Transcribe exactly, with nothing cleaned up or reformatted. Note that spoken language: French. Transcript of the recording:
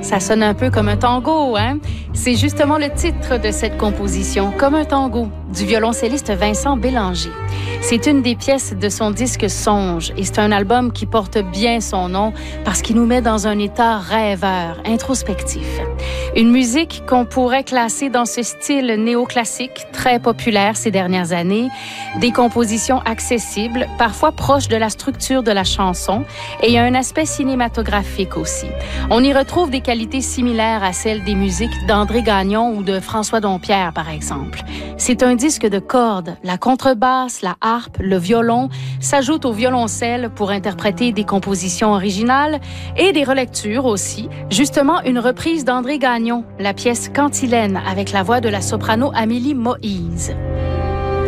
Ça sonne un peu comme un tango, hein? C'est justement le titre de cette composition, Comme un tango, du violoncelliste Vincent Bélanger. C'est une des pièces de son disque Songe et c'est un album qui porte bien son nom parce qu'il nous met dans un état rêveur, introspectif. Une musique qu'on pourrait classer dans ce style néoclassique très populaire ces dernières années, des compositions accessibles, parfois proches de la structure de la chanson et il y a un aspect cinématographique aussi. On y retrouve des qualités similaires à celles des musiques d'André Gagnon ou de François Dompierre, par exemple. C'est un disque de cordes. La contrebasse, la harpe, le violon s'ajoutent au violoncelle pour interpréter des compositions originales et des relectures aussi. Justement, une reprise d'André Gagnon, la pièce Cantilène avec la voix de la soprano Amélie Moïse.